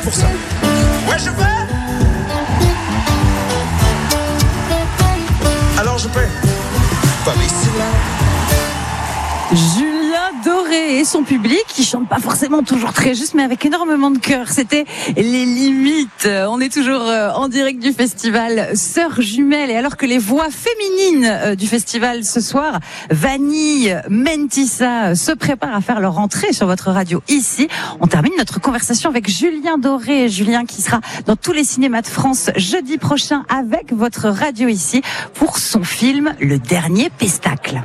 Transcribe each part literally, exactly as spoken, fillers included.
pour ça. Ouais, je vais. Alors je paie. Pas mais c'est là. Julien Doré et son public qui chante pas forcément toujours très juste mais avec énormément de cœur. C'était Les Limites. On est toujours en direct du festival Sœurs Jumelles et alors que les voix féminines du festival ce soir, Vanille, Mentissa se préparent à faire leur entrée sur votre radio ici. On termine notre conversation avec Julien Doré. Julien qui sera dans tous les cinémas de France jeudi prochain avec votre radio ici pour son film Le Dernier Pestacle.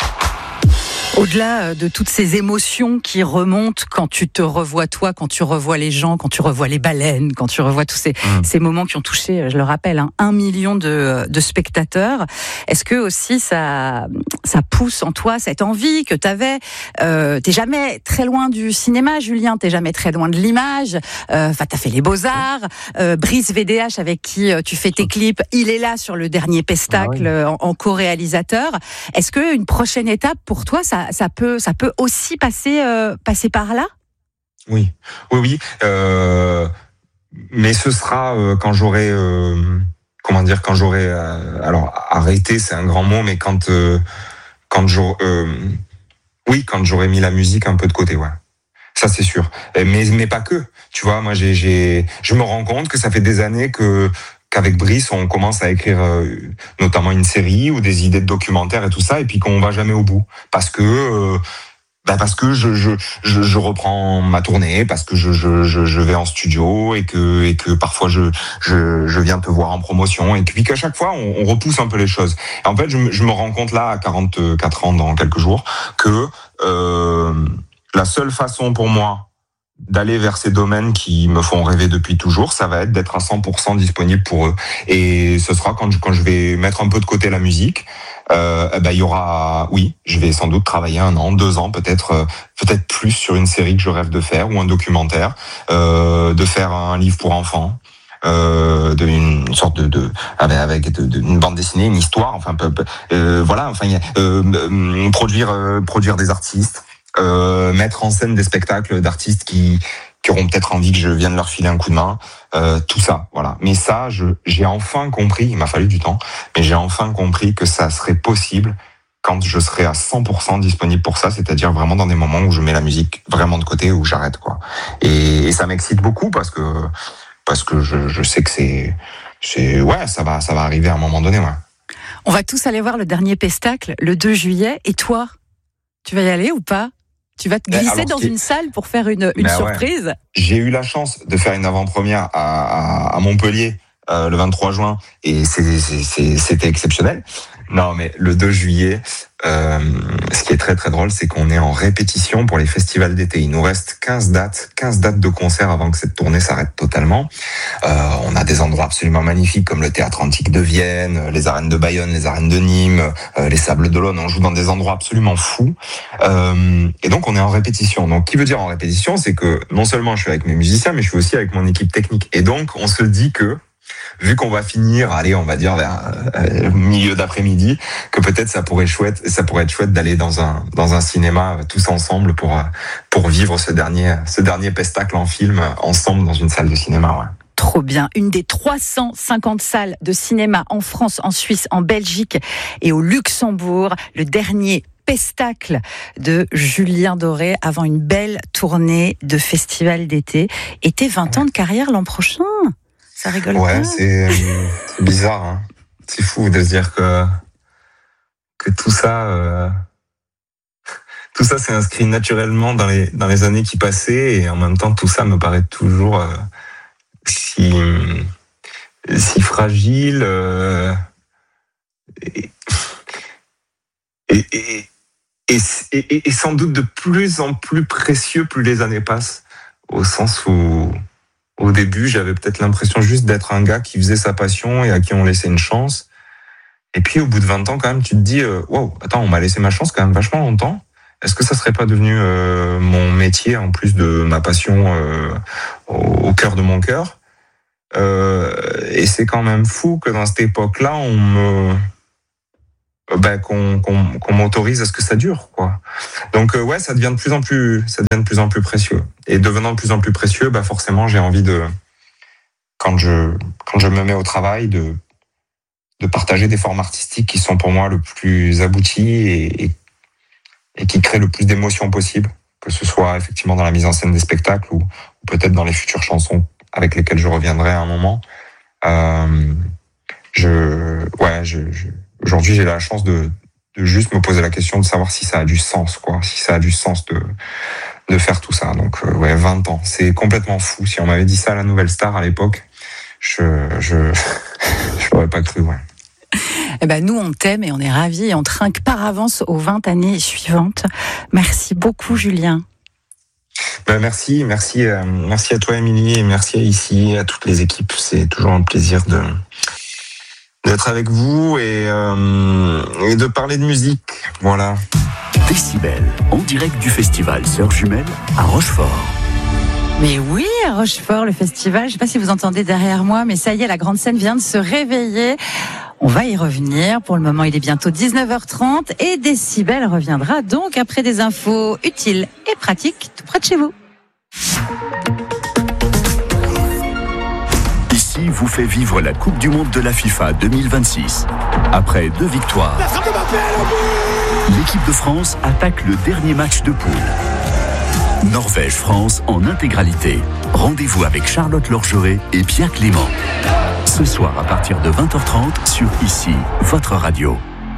Au-delà de toutes ces émotions qui remontent quand tu te revois toi, quand tu revois les gens, quand tu revois les baleines, quand tu revois tous ces, mmh. ces moments qui ont touché, je le rappelle, hein, un million de, de spectateurs, est-ce que aussi ça, ça pousse en toi cette envie que t'avais, euh, t'es jamais très loin du cinéma, Julien, t'es jamais très loin de l'image, enfin euh, t'as fait les Beaux-Arts, euh, Brice V D H avec qui tu fais tes clips, il est là sur Le Dernier Pestacle ah oui. en, en co-réalisateur. Est-ce que une prochaine étape pour toi, ça Ça peut, ça peut aussi passer, euh, passer par là. Oui, oui, oui. Euh, mais ce sera euh, quand j'aurai, euh, comment dire, quand j'aurai, euh, alors arrêté, c'est un grand mot, mais quand, euh, quand j'aurai, euh, oui, quand j'aurai mis la musique un peu de côté, ouais. Ça c'est sûr. Mais, mais pas que. Tu vois, moi, j'ai, j'ai, je me rends compte que ça fait des années que. qu'avec Brice, on commence à écrire euh, notamment une série ou des idées de documentaires et tout ça, et puis qu'on va jamais au bout. Parce que, euh, bah parce que je, je, je, je reprends ma tournée, parce que je, je, je, je vais en studio, et que, et que parfois je, je, je viens te voir en promotion, et puis qu'à chaque fois, on, on repousse un peu les choses. Et en fait, je, me, je me rends compte là, à quarante-quatre ans, dans quelques jours, que euh, la seule façon pour moi d'aller vers ces domaines qui me font rêver depuis toujours, ça va être d'être à cent pour cent disponible pour eux. Et ce sera quand je, quand je vais mettre un peu de côté la musique, euh, eh ben, il y aura, oui, je vais sans doute travailler un an, deux ans, peut-être, euh, peut-être plus sur une série que je rêve de faire, ou un documentaire, euh, de faire un livre pour enfants, euh, de une sorte de, de avec de, de, une bande dessinée, une histoire, enfin, peu, peu, euh, voilà, enfin, euh, euh, produire, euh, produire des artistes. Euh, mettre en scène des spectacles d'artistes qui, qui auront peut-être envie que je vienne leur filer un coup de main, euh, tout ça, voilà. Mais ça, je, j'ai enfin compris, il m'a fallu du temps, mais j'ai enfin compris que ça serait possible quand je serai à cent pour cent disponible pour ça, c'est-à-dire vraiment dans des moments où je mets la musique vraiment de côté, où j'arrête, quoi. Et, et ça m'excite beaucoup parce que, parce que je, je sais que c'est, c'est, ouais, ça va, ça va arriver à un moment donné, ouais. On va tous aller voir Le Dernier Pestacle le deux juillet, et toi, tu vas y aller ou pas? Tu vas te glisser Alors, dans une salle pour faire une, une surprise. Ouais. J'ai eu la chance de faire une avant-première à, à, à Montpellier euh, le vingt-trois juin, et c'est, c'est, c'est, c'était exceptionnel. Non, mais le deux juillet, euh, ce qui est très très drôle, c'est qu'on est en répétition pour les festivals d'été. Il nous reste quinze dates, quinze dates de concerts avant que cette tournée s'arrête totalement. Euh, on a des endroits absolument magnifiques comme le Théâtre Antique de Vienne, les arènes de Bayonne, les arènes de Nîmes, euh, les Sables d'Olonne. On joue dans des endroits absolument fous. Euh, et donc on est en répétition. Donc, qui veut dire en répétition, c'est que non seulement je suis avec mes musiciens, mais je suis aussi avec mon équipe technique. Et donc, on se dit que vu qu'on va finir, allez, on va dire vers euh, milieu d'après-midi, que peut-être ça pourrait chouette, ça pourrait être chouette d'aller dans un dans un cinéma euh, tous ensemble pour euh, pour vivre ce dernier ce dernier pestacle en film euh, ensemble dans une salle de cinéma, ouais. Trop bien. Une des trois cent cinquante salles de cinéma en France, en Suisse, en Belgique et au Luxembourg. Le dernier Pestacle de Julien Doré avant une belle tournée de festival d'été. Et tes vingt ans de carrière l'an prochain. Ça rigole ouais, pas. c'est, c'est bizarre, hein. C'est fou de se dire que que tout ça, euh, tout ça s'est inscrit naturellement dans les dans les années qui passaient, et en même temps tout ça me paraît toujours euh, si si fragile euh, et, et, et, et, et, et sans doute de plus en plus précieux plus les années passent, au sens où au début, j'avais peut-être l'impression juste d'être un gars qui faisait sa passion et à qui on laissait une chance. Et puis, au bout de vingt ans, quand même, tu te dis, euh, wow, attends, on m'a laissé ma chance quand même vachement longtemps. Est-ce que ça serait pas devenu euh, mon métier, en plus de ma passion euh, au, au cœur de mon cœur? euh, Et c'est quand même fou que dans cette époque-là, on me, ben, qu'on, qu'on, qu'on m'autorise à ce que ça dure, quoi. Donc euh, ouais, ça devient de plus en plus, ça devient de plus en plus précieux. Et devenant de plus en plus précieux, ben forcément, j'ai envie de, quand je quand je me mets au travail, de de partager des formes artistiques qui sont pour moi le plus abouties et, et, et qui créent le plus d'émotions possible, que ce soit effectivement dans la mise en scène des spectacles ou, ou peut-être dans les futures chansons avec lesquelles je reviendrai à un moment. Euh, je ouais, je, je aujourd'hui, j'ai la chance de, de juste me poser la question de savoir si ça a du sens, quoi, si ça a du sens de, de faire tout ça. Donc, euh, ouais, vingt ans, c'est complètement fou. Si on m'avait dit ça à la Nouvelle Star à l'époque, je, je, je l'aurais pas cru, ouais. Eh ben, nous, on t'aime et on est ravis et on trinque par avance aux vingt années suivantes. Merci beaucoup, Julien. Ben, merci, merci, euh, merci à toi, Émilie, et merci à ici, à toutes les équipes. C'est toujours un plaisir de, d'être avec vous et, euh, et de parler de musique. Voilà. Décibel, en direct du festival Sœurs Jumelles à Rochefort. Mais oui, à Rochefort, le festival, je ne sais pas si vous entendez derrière moi, mais ça y est, la grande scène vient de se réveiller. On va y revenir. Pour le moment, il est bientôt dix-neuf heures trente et Décibel reviendra donc après des infos utiles et pratiques tout près de chez vous. Ici vous fait vivre la Coupe du Monde de la FIFA deux mille vingt-six. Après deux victoires, l'équipe de France attaque le dernier match de poule. Norvège-France en intégralité. Rendez-vous avec Charlotte Lorgeret et Pierre Clément. Ce soir à partir de vingt heures trente sur Ici, votre radio.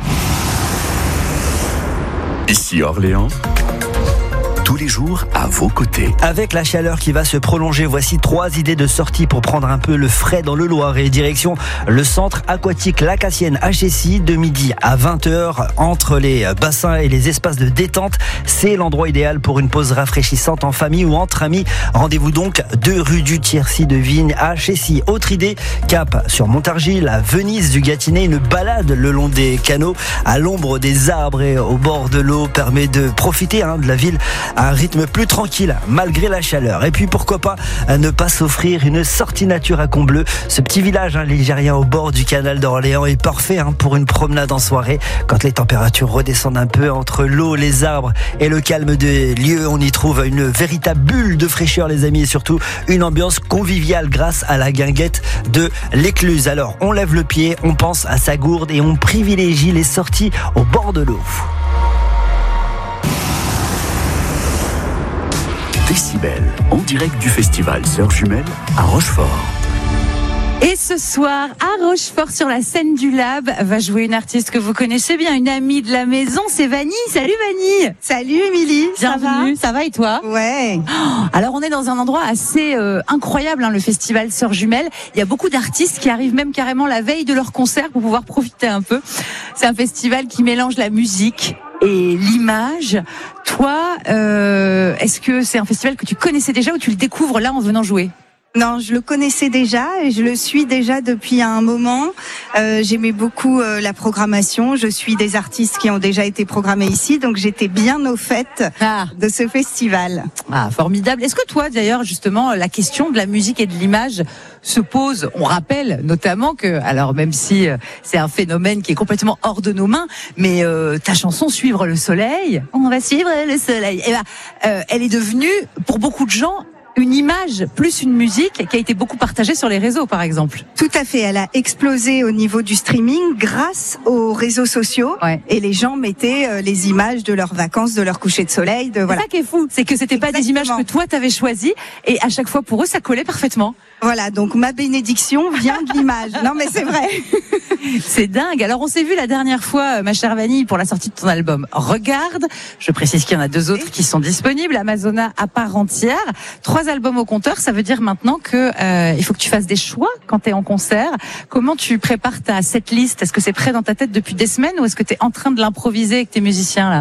Ici Orléans. Tous les jours à vos côtés. Avec la chaleur qui va se prolonger, voici trois idées de sortie pour prendre un peu le frais dans le Loiret. Direction le centre aquatique Lacassienne à Chessy de midi à vingt heures entre les bassins et les espaces de détente. C'est l'endroit idéal pour une pause rafraîchissante en famille ou entre amis. Rendez-vous donc deux rue du Tiercy de Vigne à Chessy. Autre idée, cap sur Montargis, la Venise du Gâtinais, une balade le long des canaux à l'ombre des arbres et au bord de l'eau permet de profiter hein, de la ville à un rythme plus tranquille malgré la chaleur. Et puis pourquoi pas ne pas s'offrir une sortie nature à Combleu. Ce petit village hein, ligérien au bord du canal d'Orléans est parfait hein, pour une promenade en soirée. Quand les températures redescendent un peu entre l'eau, les arbres et le calme des lieux, on y trouve une véritable bulle de fraîcheur les amis et surtout une ambiance conviviale grâce à la guinguette de l'Écluse. Alors on lève le pied, on pense à sa gourde et on privilégie les sorties au bord de l'eau. Décibel, en direct du festival Sœurs Jumelles à Rochefort. Et ce soir, à Rochefort, sur la scène du Lab, va jouer une artiste que vous connaissez bien, une amie de la maison, c'est Vanille. Salut Vanille. Salut Émilie. Bienvenue. Ça va, ça va et toi? Ouais. Oh, alors on est dans un endroit assez euh, incroyable, hein, le festival Sœurs Jumelles. Il y a beaucoup d'artistes qui arrivent même carrément la veille de leur concert pour pouvoir profiter un peu. C'est un festival qui mélange la musique et l'image. Toi, euh, est-ce que c'est un festival que tu connaissais déjà ou tu le découvres là en venant jouer? Non, je le connaissais déjà et je le suis déjà depuis un moment. Euh, j'aimais beaucoup euh, la programmation. Je suis des artistes qui ont déjà été programmés ici, donc j'étais bien au fait ah. de ce festival. Ah, formidable. Est-ce que toi, d'ailleurs, justement, la question de la musique et de l'image se pose? On rappelle notamment que, alors même si euh, c'est un phénomène qui est complètement hors de nos mains, mais euh, ta chanson Suivre le soleil, on va suivre le soleil, eh ben, euh, elle est devenue, pour beaucoup de gens, une image plus une musique qui a été beaucoup partagée sur les réseaux, par exemple. Tout à fait. Elle a explosé au niveau du streaming grâce aux réseaux sociaux. Ouais. Et les gens mettaient euh, les images de leurs vacances, de leur coucher de soleil. De, voilà. C'est ça qui est fou. C'est que c'était Exactement. Pas des images que toi t'avais choisies et à chaque fois pour eux ça collait parfaitement. Voilà. Donc ma bénédiction vient de l'image. Non mais c'est vrai. C'est dingue. Alors on s'est vu la dernière fois, ma chère Vanille, pour la sortie de ton album Regarde. Je précise qu'il y en a deux autres qui sont disponibles. Amazona à part entière. Trois albums au compteur. Ça veut dire maintenant que euh, il faut que tu fasses des choix quand tu es en concert. Comment tu prépares ta setlist? Est-ce que c'est prêt dans ta tête depuis des semaines ou est-ce que tu es en train de l'improviser avec tes musiciens là?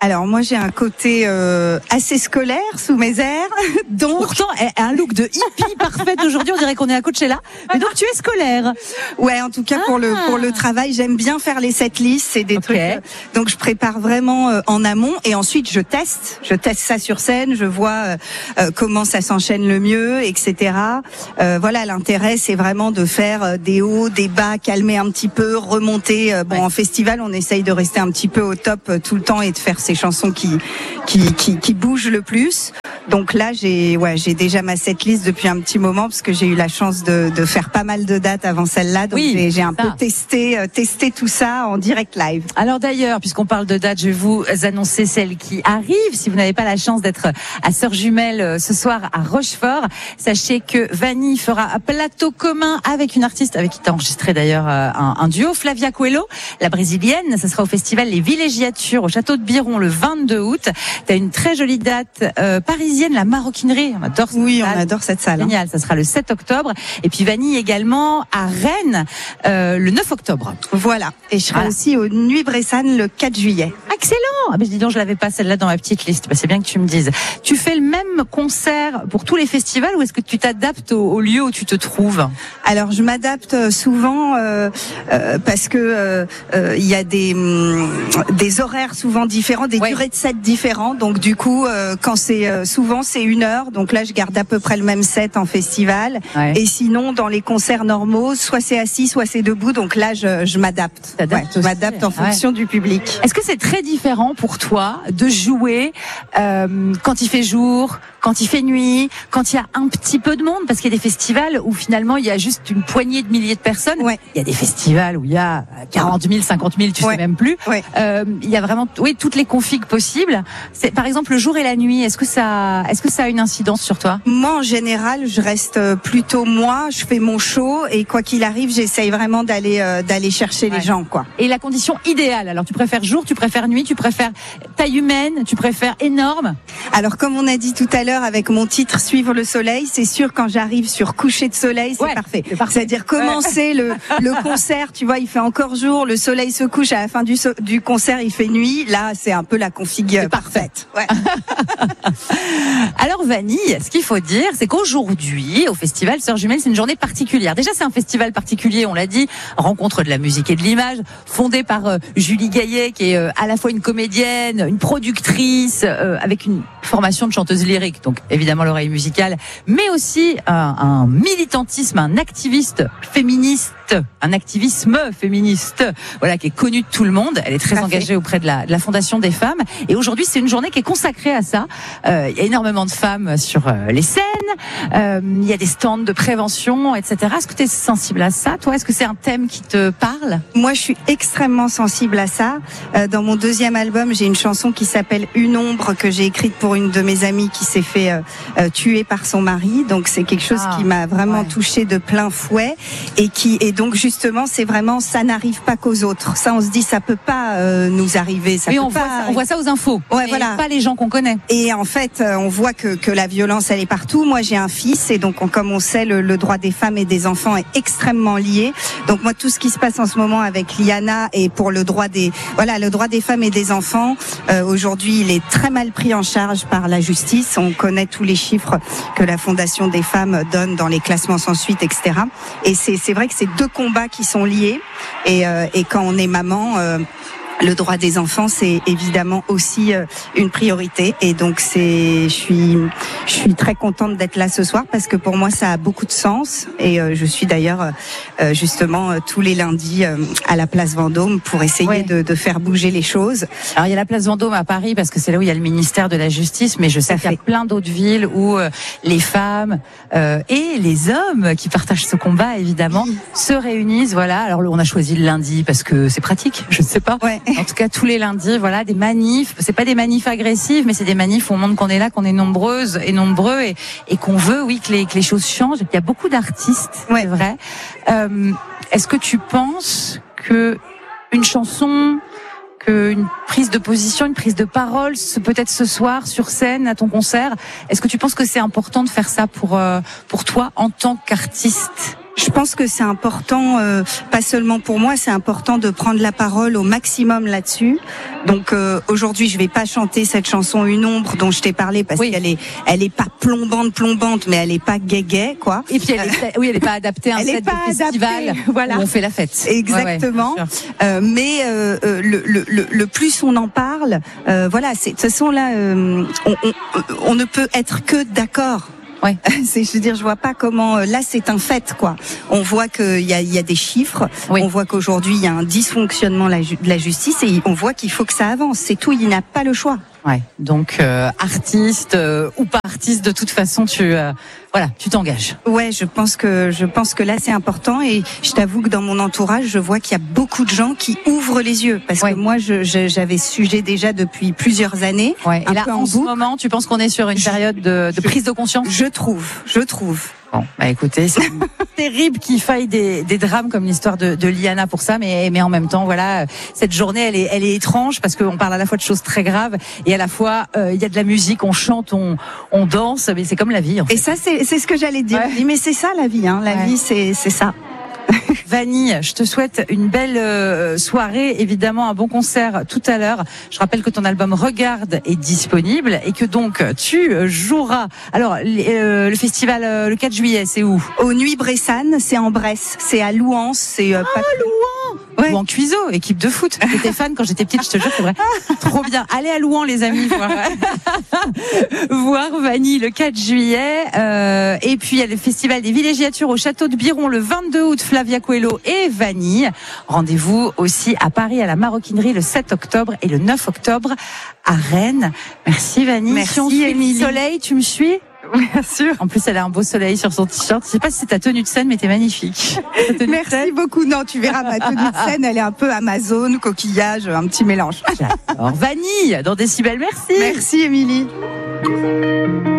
Alors moi j'ai un côté euh, assez scolaire sous mes airs, donc pourtant un look de hippie parfait aujourd'hui, on dirait qu'on est à Coachella. Mais donc tu es scolaire. Ouais, en tout cas ah. pour le pour le travail, j'aime bien faire les setlists, c'est des okay. trucs. Euh, donc je prépare vraiment euh, en amont et ensuite je teste, je teste ça sur scène, je vois euh, euh, comment ça s'enchaîne le mieux, et cetera. Euh, voilà, l'intérêt c'est vraiment de faire euh, des hauts, des bas, calmer un petit peu, remonter. Euh, bon, ouais. En festival, on essaye de rester un petit peu au top euh, tout le temps et de faire ces chansons qui qui qui, qui bougent le plus. Donc là, j'ai ouais, j'ai déjà ma setlist depuis un petit moment parce que j'ai eu la chance de de faire pas mal de dates avant celle-là. Donc oui, j'ai, j'ai un ça. peu testé euh, testé tout ça en direct live. Alors d'ailleurs, puisqu'on parle de dates, je vais vous annoncer celle qui arrive. Si vous n'avez pas la chance d'être à Sœurs Jumelles ce soir à Rochefort, sachez que Vanille fera un plateau commun avec une artiste avec qui tu as enregistré d'ailleurs un, un duo, Flavia Coelho, la brésilienne. Ça sera au festival Les Villégiatures au château de Biron le vingt-deux août. Tu as une très jolie date euh, parisienne, la Maroquinerie. On adore cette oui, salle. on adore cette salle. Génial, ça sera le sept octobre. Et puis Vanille également à Rennes euh, le neuf octobre. Voilà. Et je serai voilà. aussi aux Nuits Bressanes le quatre juillet. Excellent. Ah ben dis donc, je l'avais pas celle-là dans ma petite liste. Ben, c'est bien que tu me dises. Tu fais le même concert pour tous les festivals ou est-ce que tu t'adaptes au, au lieu où tu te trouves? Alors je m'adapte souvent euh, euh, parce que euh, euh, il y a des des horaires souvent différents, des ouais. durées de set différents. Donc du coup, euh, quand c'est euh, souvent c'est une heure. Donc là, je garde à peu près le même set en festival. Ouais. Et sinon, dans les concerts normaux, soit c'est assis, soit c'est debout. Donc là, je, je m'adapte. Ouais, je m'adapte en fonction ouais. du public. Est-ce que c'est très différent pour toi de jouer euh, quand il fait jour, quand il fait nuit, quand il y a un petit peu de monde? Parce qu'il y a des festivals où finalement il y a juste une poignée de milliers de personnes. Ouais. Il y a des festivals où il y a quarante mille, cinquante mille, tu ouais. sais même plus. Ouais. Euh, il y a vraiment, oui, toutes les configs possibles. C'est, par exemple, le jour et la nuit. Est-ce que ça, est-ce que ça a une incidence sur toi? Moi, en général, je reste plutôt moi. Je fais mon show et quoi qu'il arrive, j'essaye vraiment d'aller euh, d'aller chercher ouais. les gens, quoi. Et la condition idéale. Alors, tu préfères jour, tu préfères nuit, tu préfères taille humaine, tu préfères énorme? Alors, comme on a dit tout à l'heure avec mon titre Suivre le soleil, c'est sûr quand j'arrive sur coucher de soleil, c'est ouais, parfait. C'est parfait. C'est-à-dire commencer ouais. le le concert, tu vois, il fait encore jour, le soleil se couche, à la fin du so- du concert, il fait nuit. Là, c'est un peu la config c'est parfaite. Ouais. Alors Vanille, ce qu'il faut dire, c'est qu'aujourd'hui, au festival Sœurs Jumelles, c'est une journée particulière. Déjà, c'est un festival particulier, on l'a dit, rencontre de la musique et de l'image, fondé par euh, Julie Gaillet, qui est euh, à la fois une comédienne, une productrice, euh, avec une formation de chanteuse lyrique, donc évidemment l'oreille musicale, mais aussi un, un militantisme, un activiste féministe, un activisme féministe, voilà, qui est connu de tout le monde. Elle est très Parfait. engagée auprès de la, de la Fondation des femmes. Et aujourd'hui, c'est une journée qui est consacrée à ça. Euh, il y a énormément de femmes sur euh, les scènes. Euh, il y a des stands de prévention, et cetera. Est-ce que tu es sensible à ça, toi? Est-ce que c'est un thème qui te parle? Moi, je suis extrêmement sensible à ça. Euh, dans mon deuxième album, j'ai une chanson qui s'appelle Une ombre que j'ai écrite pour une de mes amies qui s'est fait euh, euh, tuer par son mari. Donc, c'est quelque chose ah, qui m'a vraiment ouais. touchée de plein fouet et qui est donc justement, c'est vraiment, ça n'arrive pas qu'aux autres. Ça, on se dit, ça peut pas euh, nous arriver. Ça oui, peut on, pas voit ça, on voit ça aux infos. Ouais, voilà. Pas les gens qu'on connaît. Et en fait, on voit que, que la violence, elle est partout. Moi, j'ai un fils et donc, on, comme on sait, le, le droit des femmes et des enfants est extrêmement lié. Donc, moi, tout ce qui se passe en ce moment avec Liana et pour le droit des, voilà, le droit des femmes et des enfants, euh, aujourd'hui, il est très mal pris en charge par la justice. On connaît tous les chiffres que la Fondation des femmes donne dans les classements sans suite, et cetera. Et c'est, c'est vrai que c'est deux combats qui sont liés. Et, euh, et quand on est maman, euh, le droit des enfants, c'est évidemment aussi euh, une priorité. Et donc, c'est, je suis, je suis très contente d'être là ce soir parce que pour moi, ça a beaucoup de sens. Et euh, je suis d'ailleurs euh, justement euh, tous les lundis euh, à la place Vendôme pour essayer ouais. de, de faire bouger les choses. Alors, il y a la place Vendôme à Paris parce que c'est là où il y a le ministère de la Justice, mais je sais qu'il y a plein d'autres villes où euh, les femmes euh, et les hommes qui partagent ce combat, évidemment, oui. se réunissent. Voilà. Alors, on a choisi le lundi parce que c'est pratique. Je ne sais pas. Ouais. En tout cas, tous les lundis, voilà, des manifs. C'est pas des manifs agressives, mais c'est des manifs où on montre qu'on est là, qu'on est nombreuses et nombreux et, et qu'on veut, oui, que les, que les choses changent. Il y a beaucoup d'artistes, ouais. c'est vrai. Euh, est-ce que tu penses que une chanson, qu'une prise de position, une prise de parole, peut-être ce soir sur scène à ton concert, est-ce que tu penses que c'est important de faire ça pour euh, pour toi en tant qu'artiste? Je pense que c'est important, euh, pas seulement pour moi, c'est important de prendre la parole au maximum là-dessus. Donc euh, aujourd'hui, je vais pas chanter cette chanson Une ombre dont je t'ai parlé parce oui. qu'elle est, elle est pas plombante, plombante, mais elle est pas gay-gay, quoi. Et puis elle est, oui, elle est pas adaptée à un elle set de festival adaptée, voilà. où on fait la fête. Exactement. Ouais, ouais, euh, mais euh, le, le, le, le plus on en parle, euh, voilà, c'est de toute façon là, euh, on, on, on ne peut être que d'accord. Ouais. C'est, je veux dire, je vois pas comment. Là, c'est un fait, quoi. On voit qu'il y a, il y a des chiffres. Oui. On voit qu'aujourd'hui, il y a un dysfonctionnement de la justice et on voit qu'il faut que ça avance. C'est tout. Il n'a pas le choix. Ouais. Donc, euh, artiste euh, ou pas artiste, de toute façon, tu, euh, voilà, tu t'engages. Ouais, je pense que je pense que là, c'est important. Et je t'avoue que dans mon entourage, je vois qu'il y a beaucoup de gens qui ouvrent les yeux, parce ouais. que moi, je, je, j'avais ce sujet déjà depuis plusieurs années. Ouais. Et là, en, en ce moment, tu penses qu'on est sur une je, période de, de prise de conscience ? Je trouve, je trouve. Bon, bah écoutez, c'est terrible qu'il faille des, des drames comme l'histoire de, de Liana pour ça, mais, mais en même temps, voilà, cette journée, elle est, elle est étrange parce qu'on parle à la fois de choses très graves et à la fois, euh, il y a de la musique, on chante, on, on danse, mais c'est comme la vie. En fait. Et ça, c'est, c'est ce que j'allais dire. Ouais. Mais c'est ça la vie, hein. La ouais. vie, c'est, c'est ça. Vanille, je te souhaite une belle euh, soirée, évidemment un bon concert tout à l'heure. Je rappelle que ton album Regarde est disponible et que donc tu joueras. Alors euh, le festival euh, le quatre juillet, c'est où ? Au Nuit Bressane, c'est en Bresse, c'est à Louhans, c'est euh, ah, pas... Louhans. Ouais. Ou en Cuiseau, équipe de foot. J'étais fan quand j'étais petite, je te jure, c'est vrai. Trop bien. Allez à Louhans, les amis, voir, voir Vanille le quatre juillet. Euh, et puis il y a le festival des villégiatures au château de Biron le vingt-deux août. Flavia Coelho et Vanille. Rendez-vous aussi à Paris à la Maroquinerie le sept octobre et le neuf octobre à Rennes. Merci Vanille. Merci si on Émilie. Suit le soleil, tu me suis ? Bien sûr. En plus, elle a un beau soleil sur son t-shirt. Je sais pas si c'est ta tenue de scène, mais t'es magnifique. Merci beaucoup. Non, tu verras ma tenue de scène, elle est un peu Amazon, coquillage, un petit mélange. J'adore. Vanille dans Décibel, merci. Merci Émilie.